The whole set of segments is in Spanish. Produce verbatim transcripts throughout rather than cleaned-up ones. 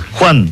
Juan.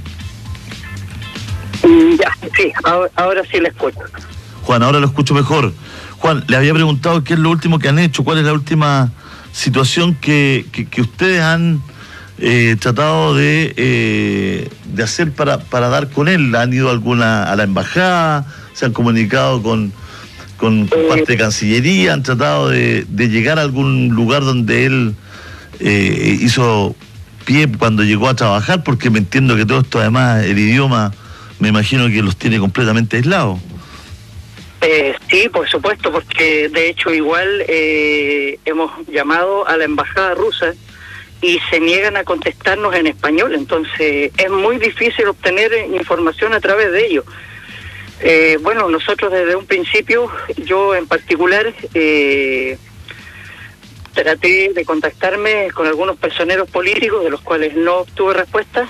Ya, sí, ahora, ahora sí le escucho. Juan, ahora lo escucho mejor. Juan, le había preguntado qué es lo último que han hecho, cuál es la última situación que, que, que ustedes han eh, tratado de, eh, de hacer para, para dar con él. ¿Han ido alguna a la embajada? ¿Se han comunicado con, con, con parte de Cancillería? ¿Han tratado de, de llegar a algún lugar donde él eh, hizo pie cuando llegó a trabajar? Porque me entiendo que todo esto, además, el idioma, me imagino que los tiene completamente aislados. Eh, sí, por supuesto, porque de hecho igual eh, hemos llamado a la embajada rusa y se niegan a contestarnos en español, entonces es muy difícil obtener información a través de ellos. Eh, bueno, nosotros desde un principio, yo en particular, eh, traté de contactarme con algunos personeros políticos de los cuales no obtuve respuesta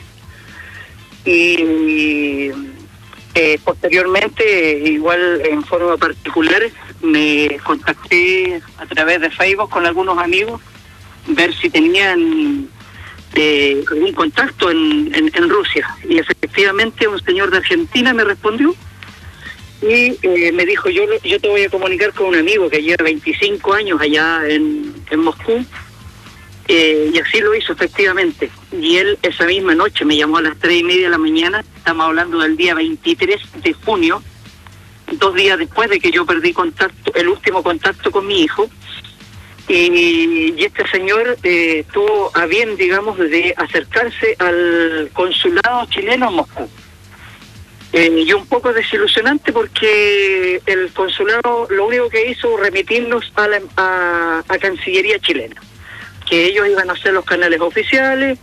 y... Eh, posteriormente, igual en forma particular, me contacté a través de Facebook con algunos amigos, ver si tenían eh, algún contacto en, en, en Rusia. Y efectivamente un señor de Argentina me respondió y eh, me dijo, yo yo te voy a comunicar con un amigo que lleva veinticinco años allá en, en Moscú. Eh, y así lo hizo efectivamente, y él esa misma noche me llamó a las tres y media de la mañana. Estamos hablando del día veintitrés de junio, dos días después de que yo perdí contacto, el último contacto con mi hijo, y, y este señor eh, tuvo a bien, digamos, de acercarse al consulado chileno en Moscú. Eh, y un poco desilusionante porque el consulado lo único que hizo remitirnos a la a, a Cancillería chilena, que ellos iban a hacer los canales oficiales,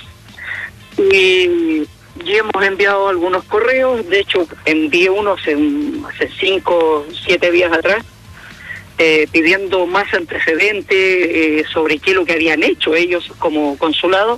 y, y hemos enviado algunos correos. De hecho, envié uno hace, hace cinco, siete días atrás, eh, pidiendo más antecedentes eh, sobre qué es lo que habían hecho ellos como consulado,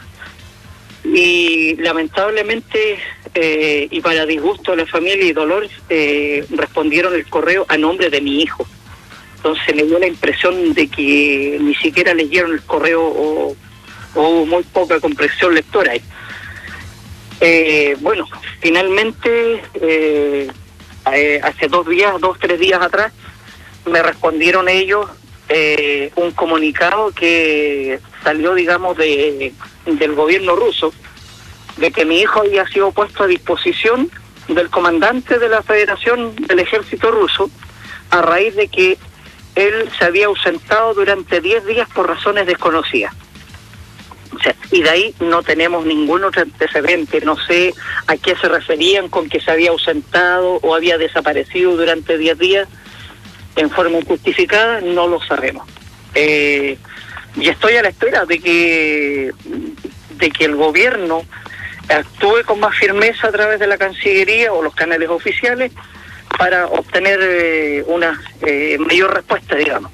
y lamentablemente, eh, y para disgusto de la familia y dolor, eh, respondieron el correo a nombre de mi hijo. Entonces me dio la impresión de que ni siquiera leyeron el correo o, o hubo muy poca comprensión lectora ahí. Eh, bueno, finalmente, eh, eh, hace dos días, dos, tres días atrás, me respondieron ellos eh, un comunicado que salió, digamos, de del gobierno ruso, de que mi hijo había sido puesto a disposición del comandante de la Federación del Ejército Ruso a raíz de que él se había ausentado durante diez días por razones desconocidas. O sea, y de ahí no tenemos ningún otro antecedente. No sé a qué se referían con que se había ausentado o había desaparecido durante diez días en forma injustificada, no lo sabemos. Eh, y estoy a la espera de que, de que el gobierno actúe con más firmeza a través de la Cancillería o los canales oficiales para obtener eh, una eh, mayor respuesta, digamos.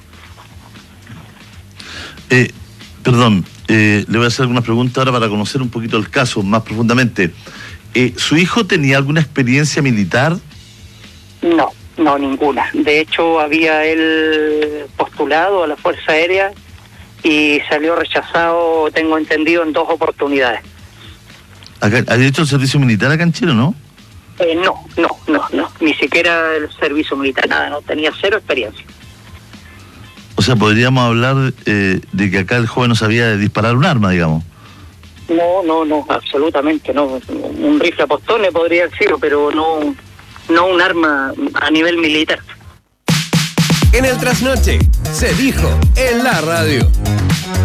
Eh, perdón, eh, le voy a hacer algunas preguntas ahora para conocer un poquito el caso más profundamente. Eh, ¿Su hijo tenía alguna experiencia militar? No, no, ninguna. De hecho, había él postulado a la Fuerza Aérea y salió rechazado, tengo entendido, en dos oportunidades. ¿Había hecho el servicio militar acá en Chile, no? Eh, no, no, no, no, ni siquiera el servicio militar, nada, no, tenía cero experiencia. O sea, podríamos hablar eh, de que acá el joven no sabía disparar un arma, digamos. No, no, no, absolutamente no. Un rifle a postones podría haber sido, pero no, no un arma a nivel militar. En el trasnoche se dijo en la radio.